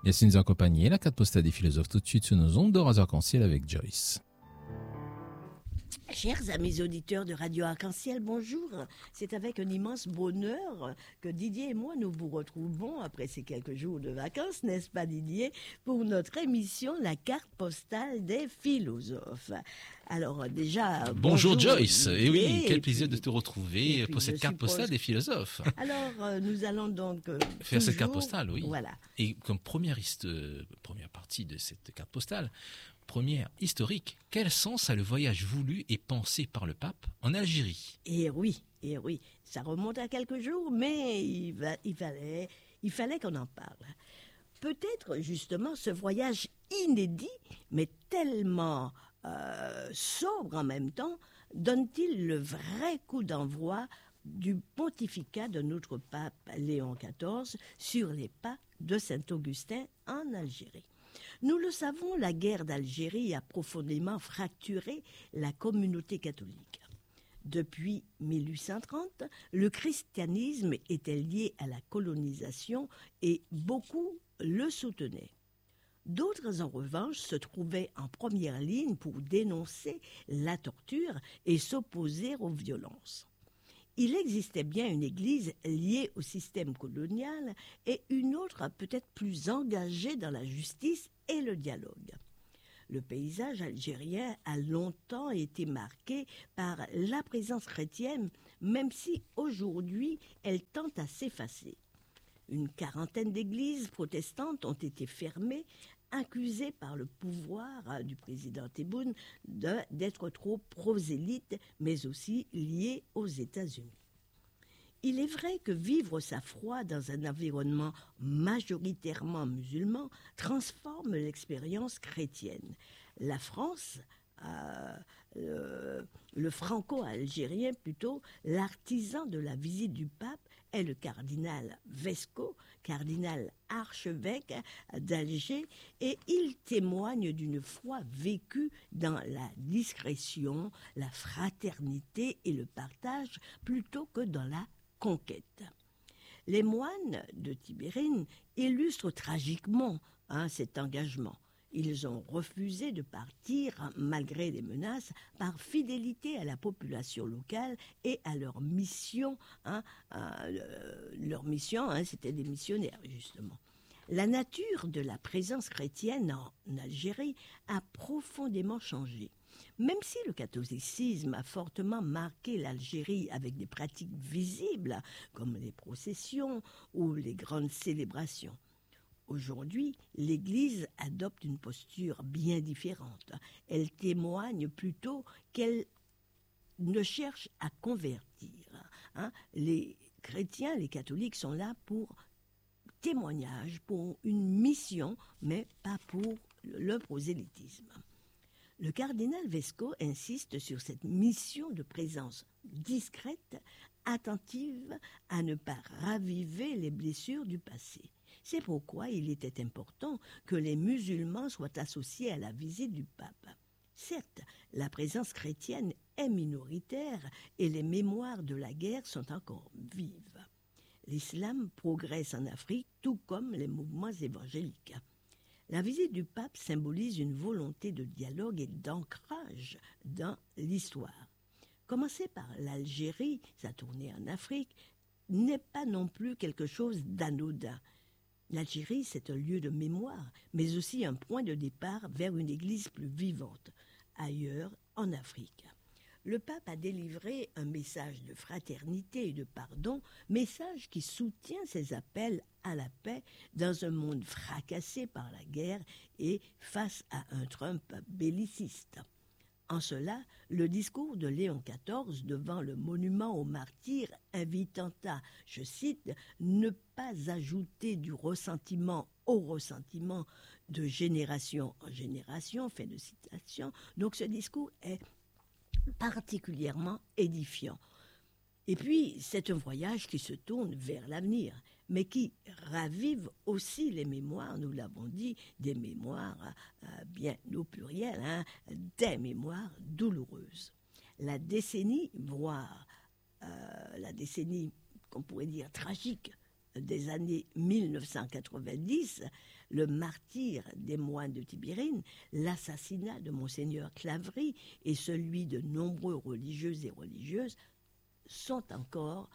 Merci de nous accompagner. La carte postale des philosophes tout de suite sur nos ondes de Radio Arc-en-Ciel avec Joyce. Chers amis auditeurs de Radio Arc-en-Ciel, bonjour. C'est avec un immense bonheur que Didier et moi nous vous retrouvons après ces quelques jours de vacances, n'est-ce pas Didier, pour notre émission La carte postale des philosophes. Alors déjà, bonjour Joyce. Didier, et oui, quel plaisir de te retrouver pour cette carte suppose... postale des philosophes. Alors nous allons donc faire cette carte postale, oui. Voilà. Et comme première partie de cette carte postale, première historique, quel sens a le voyage voulu et pensé par le pape en Algérie? Et oui, ça remonte à quelques jours, mais il fallait qu'on en parle. Peut-être justement ce voyage inédit, mais tellement sobre en même temps, donne-t-il le vrai coup d'envoi du pontificat de notre pape Léon XIV sur les pas de Saint-Augustin en Algérie. Nous le savons, la guerre d'Algérie a profondément fracturé la communauté catholique. Depuis 1830, le christianisme était lié à la colonisation et beaucoup le soutenaient. D'autres, en revanche, se trouvaient en première ligne pour dénoncer la torture et s'opposer aux violences. Il existait bien une église liée au système colonial et une autre peut-être plus engagée dans la justice et le dialogue. Le paysage algérien a longtemps été marqué par la présence chrétienne, même si aujourd'hui elle tend à s'effacer. Une quarantaine d'églises protestantes ont été fermées, accusées par le pouvoir du président Tebboune d'être trop prosélytes, mais aussi liées aux États-Unis. Il est vrai que vivre sa foi dans un environnement majoritairement musulman transforme l'expérience chrétienne. La France, le franco-algérien plutôt, l'artisan de la visite du pape est le cardinal Vesco, cardinal archevêque d'Alger, et il témoigne d'une foi vécue dans la discrétion, la fraternité et le partage plutôt que dans la conquête. Les moines de Tibérine illustrent tragiquement cet engagement. Ils ont refusé de partir malgré les menaces par fidélité à la population locale et à leur mission. Leur mission, c'était des missionnaires justement. La nature de la présence chrétienne en Algérie a profondément changé. Même si le catholicisme a fortement marqué l'Algérie avec des pratiques visibles, comme les processions ou les grandes célébrations, aujourd'hui, l'Église adopte une posture bien différente. Elle témoigne plutôt qu'elle ne cherche à convertir. Les chrétiens, les catholiques sont là pour témoignage, pour une mission, mais pas pour le prosélytisme. Le cardinal Vesco insiste sur cette mission de présence discrète, attentive à ne pas raviver les blessures du passé. C'est pourquoi il était important que les musulmans soient associés à la visite du pape. Certes, la présence chrétienne est minoritaire et les mémoires de la guerre sont encore vives. L'islam progresse en Afrique, tout comme les mouvements évangéliques. La visite du pape symbolise une volonté de dialogue et d'ancrage dans l'histoire. Commencer par l'Algérie, sa tournée en Afrique, n'est pas non plus quelque chose d'anodin. L'Algérie, c'est un lieu de mémoire, mais aussi un point de départ vers une église plus vivante, ailleurs en Afrique. Le pape a délivré un message de fraternité et de pardon, message qui soutient ses appels à la paix dans un monde fracassé par la guerre et face à un Trump belliciste. En cela, le discours de Léon XIV devant le monument aux martyrs invitant à, je cite, « ne pas ajouter du ressentiment au ressentiment de génération en génération », fin de citation. Donc ce discours est particulièrement édifiant. Et puis, c'est un voyage qui se tourne vers l'avenir, mais qui ravive aussi les mémoires, nous l'avons dit, des mémoires, bien au pluriel, des mémoires douloureuses. La décennie, voire la décennie qu'on pourrait dire tragique des années 1990, le martyre des moines de Tibérine, l'assassinat de Monseigneur Claverie et celui de nombreux religieux et religieuses sont encore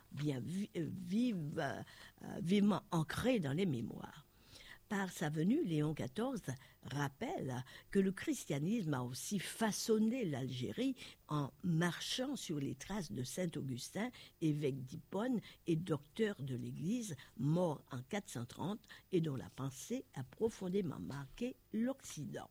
vivement ancrés dans les mémoires. Par sa venue, Léon XIV rappelle que le christianisme a aussi façonné l'Algérie en marchant sur les traces de saint Augustin, évêque d'Hippone et docteur de l'Église, mort en 430 et dont la pensée a profondément marqué l'Occident.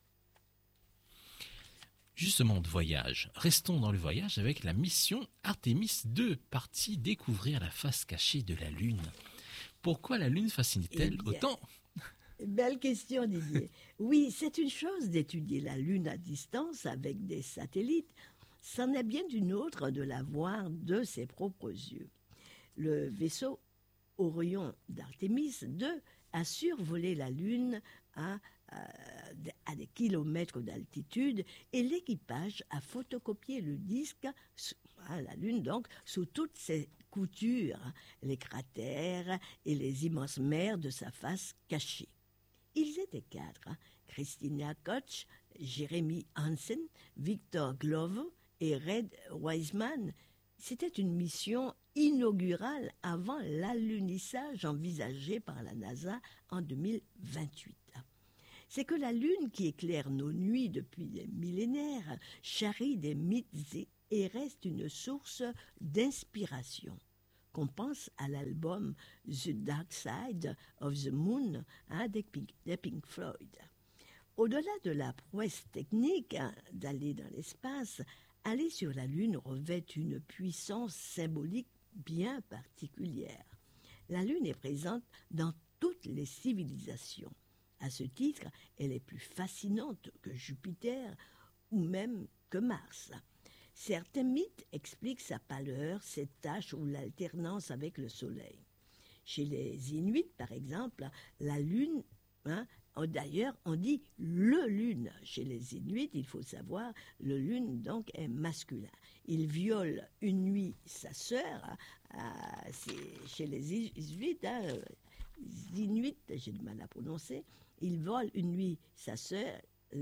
Justement de voyage, restons dans le voyage avec la mission Artémis II, partie découvrir la face cachée de la Lune. Pourquoi la Lune fascine-t-elle autant ? Belle question, Didier. Oui, c'est une chose d'étudier la Lune à distance avec des satellites. C'en est bien une autre de la voir de ses propres yeux. Le vaisseau Orion d'Artémis II a survolé la Lune à des kilomètres d'altitude et l'équipage a photocopié le disque, la Lune donc, sous toutes ses coutures, les cratères et les immenses mers de sa face cachée. Ils étaient 4, Christina Koch, Jeremy Hansen, Victor Glover et Red Wiseman. C'était une mission inaugurale avant l'alunissage envisagé par la NASA en 2028. C'est que la Lune qui éclaire nos nuits depuis des millénaires charrie des mythes et reste une source d'inspiration. Qu'on pense à l'album The Dark Side of the Moon des Pink Floyd. Au-delà de la prouesse technique d'aller dans l'espace, aller sur la Lune revêt une puissance symbolique bien particulière. La Lune est présente dans toutes les civilisations. À ce titre, elle est plus fascinante que Jupiter ou même que Mars. Certains mythes expliquent sa pâleur, ses taches ou l'alternance avec le Soleil. Chez les Inuits, par exemple, la Lune, d'ailleurs, on dit le Lune. Chez les Inuits, il faut savoir, le Lune, donc, est masculin. Il viole une nuit sa sœur, c'est chez les Inuits, Inuits, j'ai du mal à prononcer, il vole une nuit sa sœur,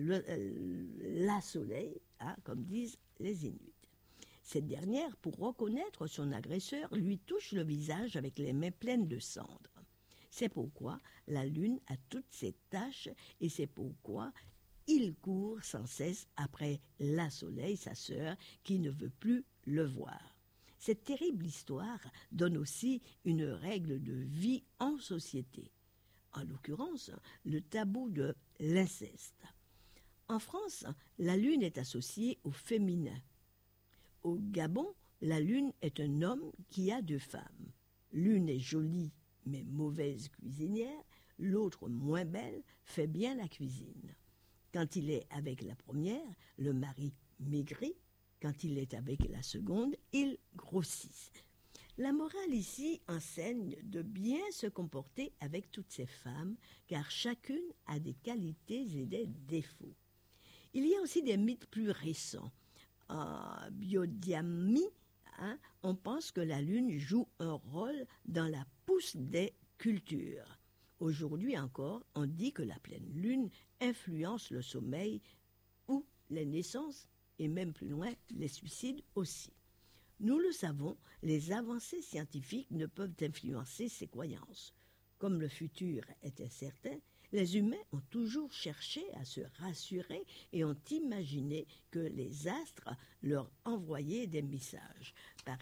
la Soleil, comme disent les Inuits. Cette dernière, pour reconnaître son agresseur, lui touche le visage avec les mains pleines de cendres. C'est pourquoi la Lune a toutes ces taches et c'est pourquoi il court sans cesse après la Soleil, sa sœur, qui ne veut plus le voir. Cette terrible histoire donne aussi une règle de vie en société. En l'occurrence, le tabou de l'inceste. En France, la Lune est associée au féminin. Au Gabon, la Lune est un homme qui a 2 femmes. L'une est jolie mais mauvaise cuisinière, l'autre moins belle fait bien la cuisine. Quand il est avec la première, le mari maigrit. Quand il est avec la seconde, il grossit. La morale ici enseigne de bien se comporter avec toutes ces femmes, car chacune a des qualités et des défauts. Il y a aussi des mythes plus récents. En biodynamie, on pense que la Lune joue un rôle dans la pousse des cultures. Aujourd'hui encore, on dit que la pleine Lune influence le sommeil ou les naissances, et même plus loin, les suicides aussi. Nous le savons, les avancées scientifiques ne peuvent influencer ces croyances. Comme le futur est incertain, les humains ont toujours cherché à se rassurer et ont imaginé que les astres leur envoyaient des messages. Par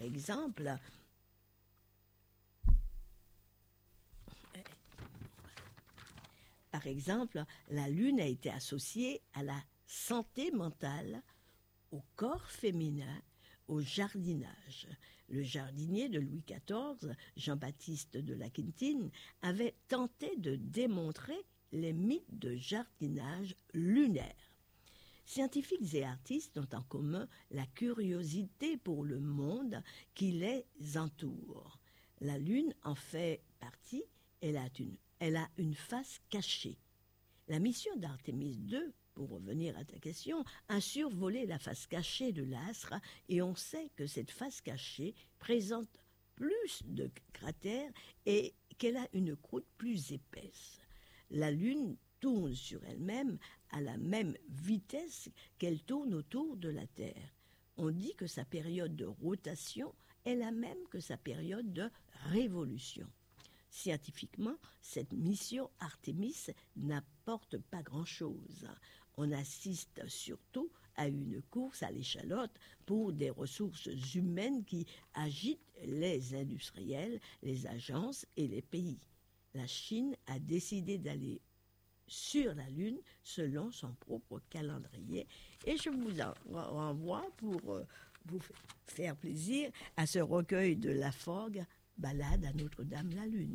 exemple, la Lune a été associée à la santé mentale, au corps féminin, au jardinage. Le jardinier de Louis XIV, Jean-Baptiste de La Quintine, avait tenté de démontrer les mythes de jardinage lunaire. Scientifiques et artistes ont en commun la curiosité pour le monde qui les entoure. La Lune en fait partie, elle a une face cachée. La mission d'Artémis II, pour revenir à ta question, a survolé la face cachée de l'astre et on sait que cette face cachée présente plus de cratères et qu'elle a une croûte plus épaisse. La Lune tourne sur elle-même à la même vitesse qu'elle tourne autour de la Terre. On dit que sa période de rotation est la même que sa période de révolution. Scientifiquement, cette mission Artémis n'apporte pas grand-chose. On assiste surtout à une course à l'échalote pour des ressources humaines qui agitent les industriels, les agences et les pays. La Chine a décidé d'aller sur la Lune selon son propre calendrier. Et je vous en renvoie pour vous faire plaisir à ce recueil de Laforgue, Balade à Notre-Dame-la-Lune.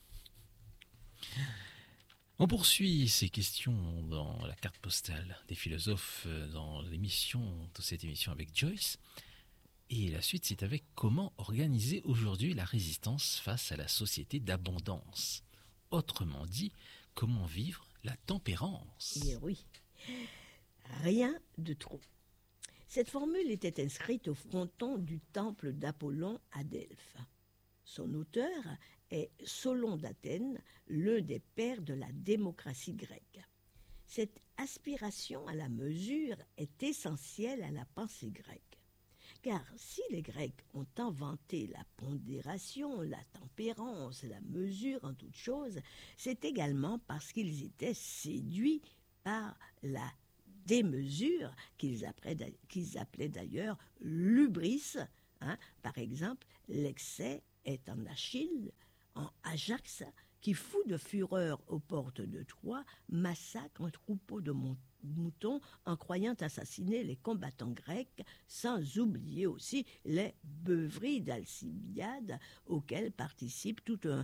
On poursuit ces questions dans la carte postale des philosophes dans cette émission avec Joyce. Et la suite, c'est avec comment organiser aujourd'hui la résistance face à la société d'abondance. Autrement dit, comment vivre la tempérance. Et oui, rien de trop. Cette formule était inscrite au fronton du temple d'Apollon à Delphes. Son auteur est Solon d'Athènes, l'un des pères de la démocratie grecque. Cette aspiration à la mesure est essentielle à la pensée grecque. Car si les Grecs ont inventé la pondération, la tempérance, la mesure en toutes choses, c'est également parce qu'ils étaient séduits par la démesure qu'ils appelaient d'ailleurs l'hubris. Par exemple, l'excès est en Achille, en Ajax, qui, fou de fureur aux portes de Troie, massacre un troupeau de moutons en croyant assassiner les combattants grecs, sans oublier aussi les beuveries d'Alcibiade auxquelles participe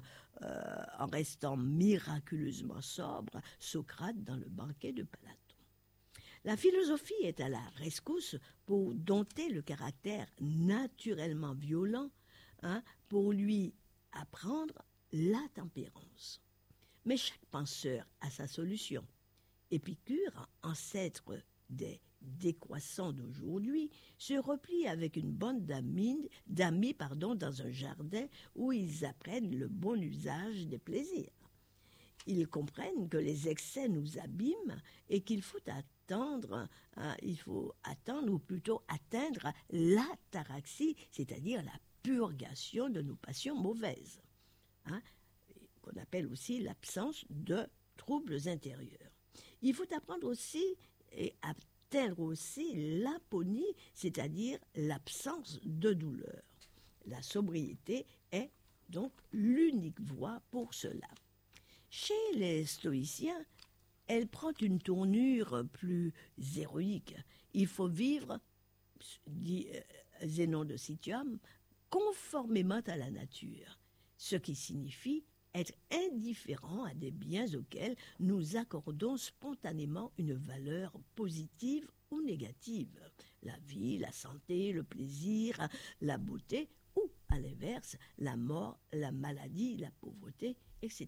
en restant miraculeusement sobre, Socrate dans le banquet de Platon. La philosophie est à la rescousse pour dompter le caractère naturellement violent, pour lui apprendre la tempérance. Mais chaque penseur a sa solution. Épicure, ancêtre des décroissants d'aujourd'hui, se replie avec une bande d'amis dans un jardin où ils apprennent le bon usage des plaisirs. Ils comprennent que les excès nous abîment et qu'il faut attendre ou plutôt atteindre l'ataraxie, c'est-à-dire la purgation de nos passions mauvaises, qu'on appelle aussi l'absence de troubles intérieurs. Il faut apprendre aussi et atteindre aussi l'aponie, c'est-à-dire l'absence de douleur. La sobriété est donc l'unique voie pour cela. Chez les stoïciens, elle prend une tournure plus héroïque. Il faut vivre, dit Zénon de Citium, conformément à la nature, ce qui signifie être indifférent à des biens auxquels nous accordons spontanément une valeur positive ou négative. La vie, la santé, le plaisir, la beauté, ou à l'inverse, la mort, la maladie, la pauvreté, etc.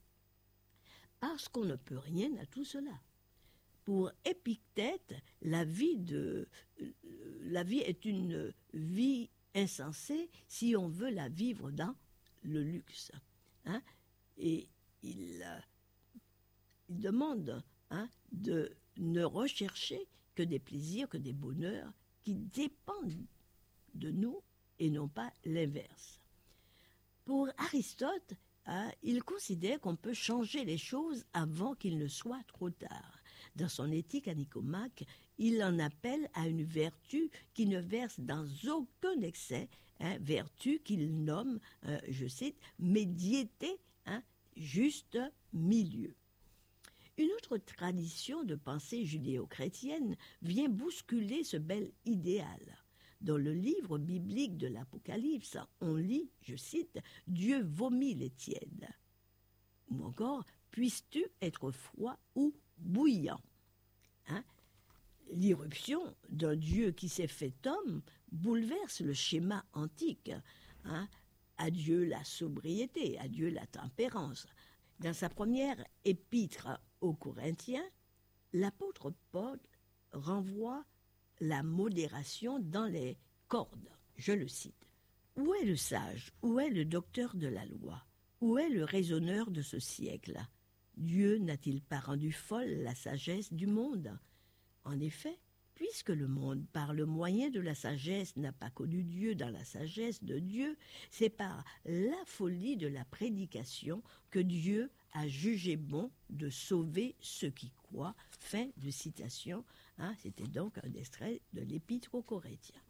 Parce qu'on ne peut rien à tout cela. Pour Épictète, la vie est une vie insensée si on veut la vivre dans le luxe. Et il demande de ne rechercher que des plaisirs, que des bonheurs qui dépendent de nous et non pas l'inverse. Pour Aristote, il considère qu'on peut changer les choses avant qu'il ne soit trop tard. Dans son Éthique à Nicomaque, il en appelle à une vertu qui ne verse dans aucun excès, vertu qu'il nomme, je cite, « médiété », juste milieu. Une autre tradition de pensée judéo-chrétienne vient bousculer ce bel idéal. Dans le livre biblique de l'Apocalypse, on lit, je cite, « Dieu vomit les tièdes » ou encore « Puisses-tu être froid ou bouillant ?» L'irruption d'un Dieu qui s'est fait homme bouleverse le schéma antique. Adieu la sobriété, adieu la tempérance. Dans sa première épître aux Corinthiens, l'apôtre Paul renvoie la modération dans les cordes. Je le cite. « Où est le sage? Où est le docteur de la loi? Où est le raisonneur de ce siècle? Dieu n'a-t-il pas rendu folle la sagesse du monde? En effet, puisque le monde, par le moyen de la sagesse, n'a pas connu Dieu dans la sagesse de Dieu, c'est par la folie de la prédication que Dieu a jugé bon de sauver ceux qui croient. Fin de citation. C'était donc un extrait de l'Épître aux Corinthiens.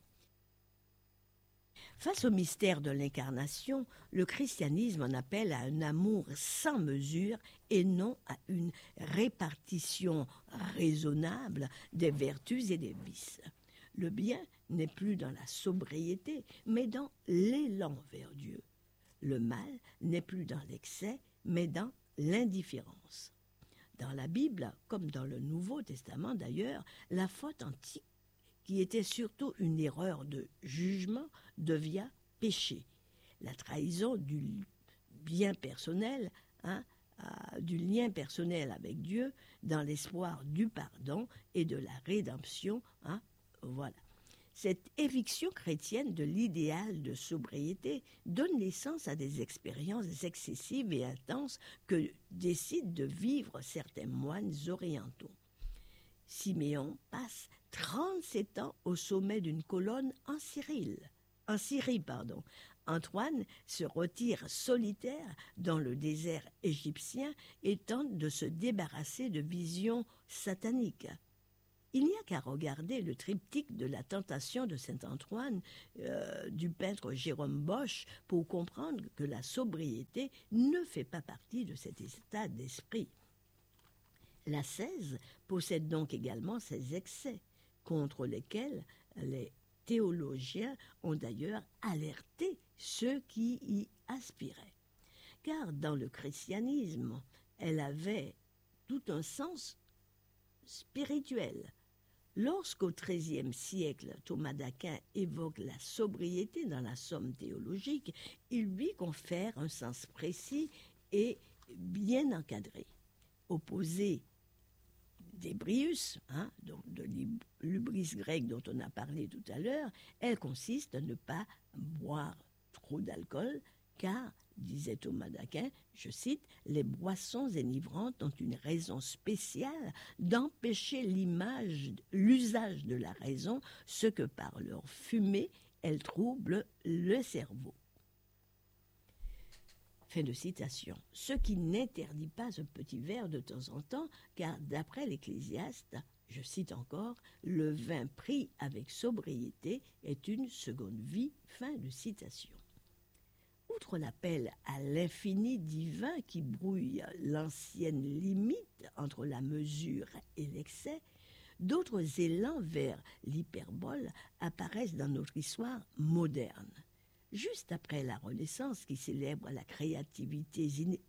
Face au mystère de l'incarnation, le christianisme en appelle à un amour sans mesure et non à une répartition raisonnable des vertus et des vices. Le bien n'est plus dans la sobriété, mais dans l'élan vers Dieu. Le mal n'est plus dans l'excès, mais dans l'indifférence. Dans la Bible, comme dans le Nouveau Testament d'ailleurs, la faute antique, qui était surtout une erreur de jugement, devient péché. La trahison du bien personnel, du lien personnel avec Dieu, dans l'espoir du pardon et de la rédemption, voilà. Cette éviction chrétienne de l'idéal de sobriété donne naissance à des expériences excessives et intenses que décident de vivre certains moines orientaux. Siméon passe 37 ans au sommet d'une colonne en Syrie. Antoine se retire solitaire dans le désert égyptien et tente de se débarrasser de visions sataniques. Il n'y a qu'à regarder le triptyque de la tentation de saint Antoine du peintre Jérôme Bosch pour comprendre que la sobriété ne fait pas partie de cet état d'esprit. L'ascèse possède donc également ses excès, contre lesquels les théologiens ont d'ailleurs alerté ceux qui y aspiraient. Car dans le christianisme, elle avait tout un sens spirituel. Lorsqu'au XIIIe siècle, Thomas d'Aquin évoque la sobriété dans la Somme théologique, il lui confère un sens précis et bien encadré. Opposé d'Hébrius, donc de l'hubris grec dont on a parlé tout à l'heure, elle consiste à ne pas boire trop d'alcool, car, disait Thomas d'Aquin, je cite, « les boissons enivrantes ont une raison spéciale d'empêcher l'usage de la raison, ce que par leur fumée, elles troublent le cerveau. » Fin de citation. Ce qui n'interdit pas un petit verre de temps en temps, car d'après l'Ecclésiaste, je cite encore, « le vin pris avec sobriété est une seconde vie ». Fin de citation. Outre l'appel à l'infini divin qui brouille l'ancienne limite entre la mesure et l'excès, d'autres élans vers l'hyperbole apparaissent dans notre histoire moderne. Juste après la Renaissance qui célèbre la créativité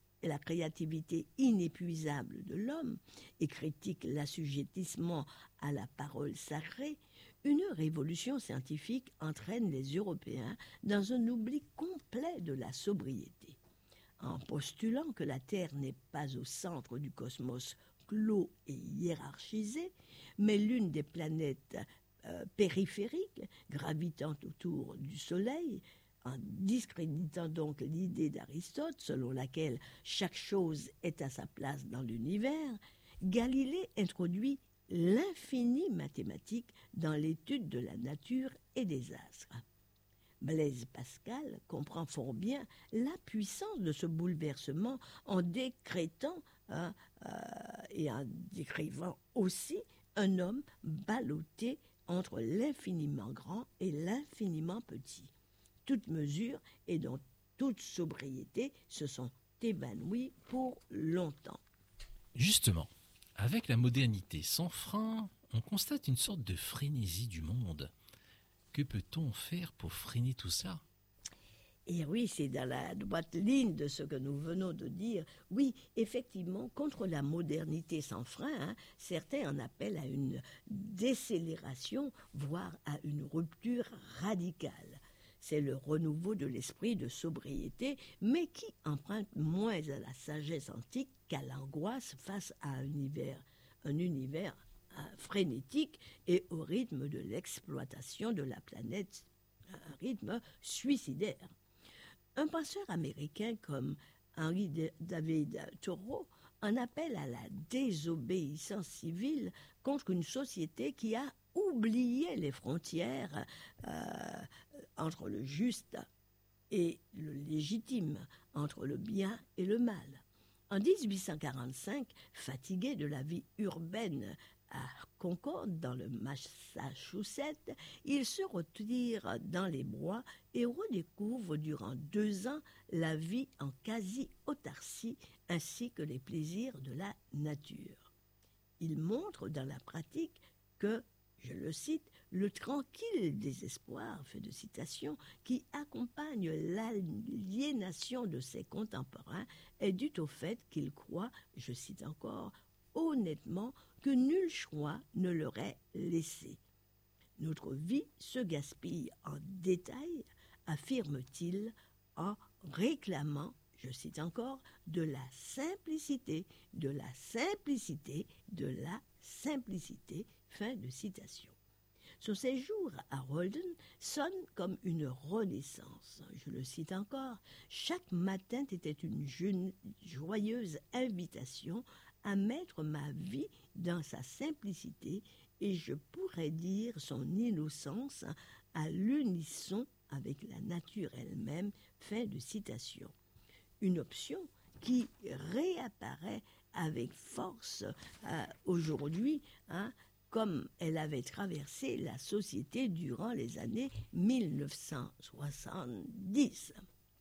inépuisable de l'homme et critique l'assujettissement à la parole sacrée, une révolution scientifique entraîne les Européens dans un oubli complet de la sobriété. En postulant que la Terre n'est pas au centre du cosmos clos et hiérarchisé, mais l'une des planètes périphériques gravitant autour du Soleil, en discréditant donc l'idée d'Aristote selon laquelle chaque chose est à sa place dans l'univers, Galilée introduit l'infini mathématique dans l'étude de la nature et des astres. Blaise Pascal comprend fort bien la puissance de ce bouleversement en décrétant et en décrivant aussi un homme ballotté entre l'infiniment grand et l'infiniment petit. Toute mesure et dont toute sobriété se sont évanouies pour longtemps. Justement, avec la modernité sans frein, on constate une sorte de frénésie du monde. Que peut-on faire pour freiner tout ça ? Et oui, c'est dans la droite ligne de ce que nous venons de dire. Oui, effectivement, contre la modernité sans frein, certains en appellent à une décélération, voire à une rupture radicale. C'est le renouveau de l'esprit de sobriété, mais qui emprunte moins à la sagesse antique qu'à l'angoisse face à un univers frénétique et au rythme de l'exploitation de la planète, un rythme suicidaire. Un penseur américain comme David Thoreau en appelle à la désobéissance civile contre une société qui a oublié les frontières entre le juste et le légitime, entre le bien et le mal. En 1845, fatigué de la vie urbaine à Concord, dans le Massachusetts, il se retire dans les bois et redécouvre durant 2 ans la vie en quasi-autarcie ainsi que les plaisirs de la nature. Il montre dans la pratique que, je le cite, le tranquille désespoir, fait de citation, qui accompagne l'aliénation de ses contemporains est dû au fait qu'il croit, je cite encore, honnêtement que nul choix ne leur est laissé. Notre vie se gaspille en détail, affirme-t-il, en réclamant, je cite encore, de la simplicité, de la simplicité, de la simplicité, fin de citation. Son séjour à Walden sonne comme une renaissance. Je le cite encore, chaque matin était une joyeuse invitation à mettre ma vie dans sa simplicité et je pourrais dire son innocence à l'unisson avec la nature elle-même, fin de citation. Une option qui réapparaît avec force aujourd'hui, comme elle avait traversé la société durant les années 1970.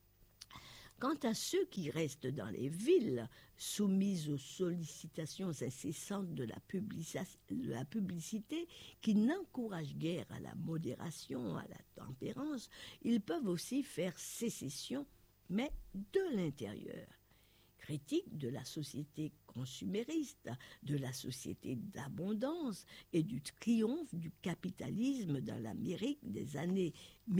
Quant à ceux qui restent dans les villes, soumis aux sollicitations incessantes de la publicité, qui n'encouragent guère à la modération, à la tempérance, ils peuvent aussi faire sécession, mais de l'intérieur. Critique de la société consumériste, de la société d'abondance et du triomphe du capitalisme dans l'Amérique des années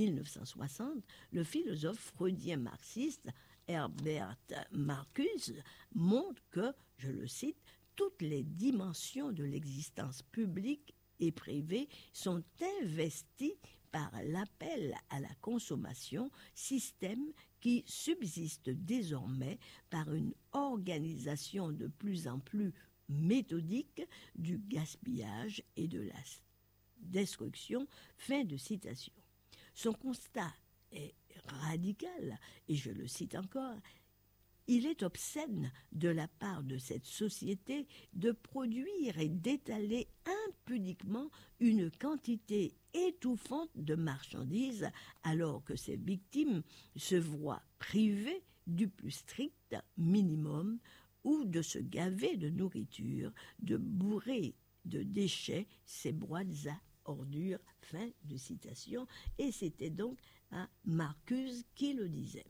1960, le philosophe freudien marxiste Herbert Marcuse montre que, je le cite, toutes les dimensions de l'existence publique et privée sont investies par l'appel à la consommation, système qui subsiste désormais par une organisation de plus en plus méthodique du gaspillage et de la destruction. Fin de citation. Son constat est radical, et je le cite encore, il est obscène de la part de cette société de produire et d'étaler impudiquement une quantité étouffante de marchandises alors que ses victimes se voient privées du plus strict minimum ou de se gaver de nourriture, de bourrer de déchets ces boîtes à ordures. Fin de citation. Et c'était donc Marcuse qui le disait.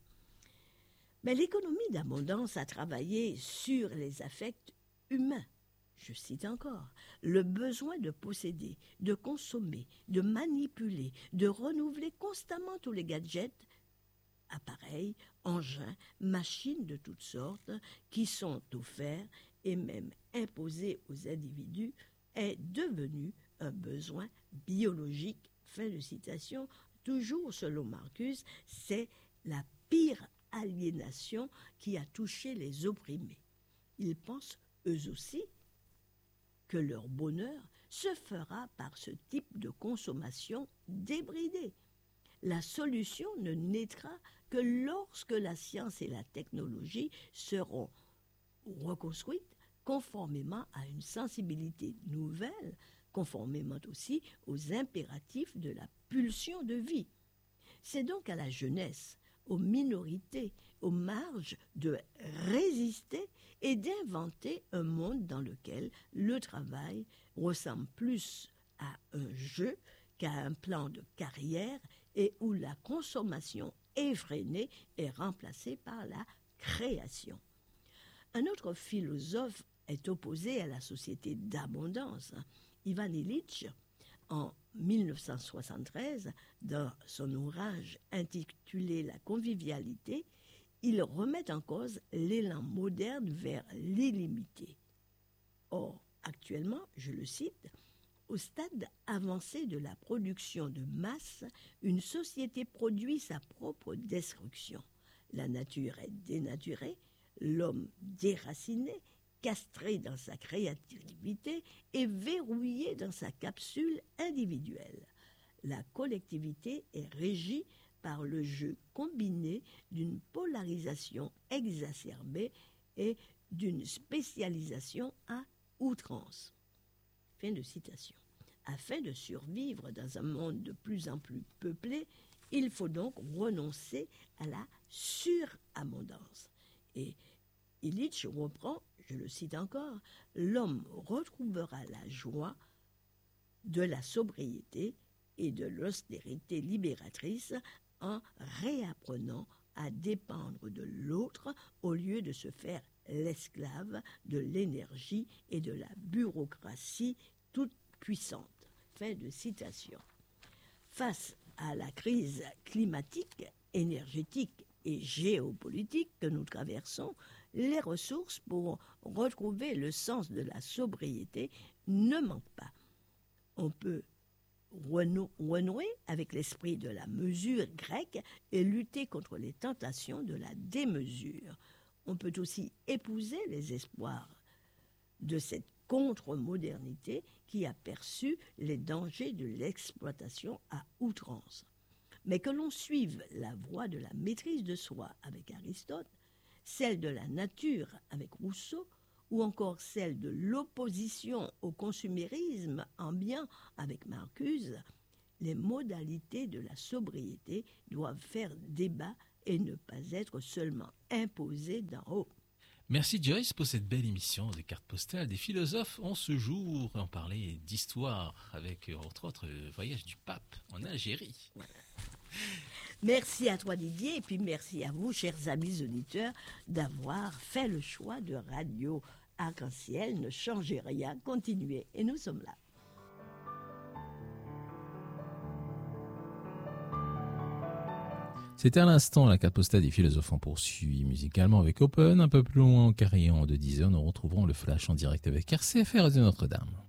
Mais l'économie d'abondance a travaillé sur les affects humains. Je cite encore, le besoin de posséder, de consommer, de manipuler, de renouveler constamment tous les gadgets, appareils, engins, machines de toutes sortes qui sont offerts et même imposés aux individus est devenu un besoin biologique. Fin de citation. Toujours selon Marcuse, c'est la pire aliénation qui a touché les opprimés. Ils pensent, eux aussi, que leur bonheur se fera par ce type de consommation débridée. La solution ne naîtra que lorsque la science et la technologie seront reconstruites conformément à une sensibilité nouvelle, conformément aussi aux impératifs de la pulsion de vie. C'est donc à la jeunesse, aux minorités, aux marges de résister et d'inventer un monde dans lequel le travail ressemble plus à un jeu qu'à un plan de carrière et où la consommation effrénée est remplacée par la création. Un autre philosophe est opposé à la société d'abondance. Ivan Illich, en 1973, dans son ouvrage intitulé « La convivialité », il remet en cause l'élan moderne vers l'illimité. Or, actuellement, je le cite, au stade avancé de la production de masse, une société produit sa propre destruction. La nature est dénaturée, l'homme déraciné, castré dans sa créativité et verrouillé dans sa capsule individuelle. La collectivité est régie par le jeu combiné d'une polarisation exacerbée et d'une spécialisation à outrance. Fin de citation. Afin de survivre dans un monde de plus en plus peuplé, il faut donc renoncer à la surabondance. Et Illich reprend, je le cite encore, « L'homme retrouvera la joie de la sobriété et de l'austérité libératrice en réapprenant à dépendre de l'autre au lieu de se faire l'esclave de l'énergie et de la bureaucratie toute puissante. » Fin de citation. Face à la crise climatique, énergétique et géopolitique que nous traversons, les ressources pour retrouver le sens de la sobriété ne manquent pas. On peut renouer avec l'esprit de la mesure grecque et lutter contre les tentations de la démesure. On peut aussi épouser les espoirs de cette contre-modernité qui a perçu les dangers de l'exploitation à outrance. Mais que l'on suive la voie de la maîtrise de soi avec Aristote, celle de la nature avec Rousseau, ou encore celle de l'opposition au consumérisme ambiant avec Marcuse, les modalités de la sobriété doivent faire débat et ne pas être seulement imposées d'en haut. Merci Joyce pour cette belle émission des cartes postales des philosophes en ce jour. On parlait d'histoire avec entre autres le voyage du pape en Algérie. Voilà. Merci à toi Didier et puis merci à vous chers amis auditeurs d'avoir fait le choix de Radio Arc-en-Ciel. Ne changez rien, continuez et nous sommes là. C'était à l'instant la carte postale des philosophes. On poursuit musicalement avec Open. Un peu plus loin en carillon de 10 heures, nous retrouverons le flash en direct avec RCFR de Notre-Dame.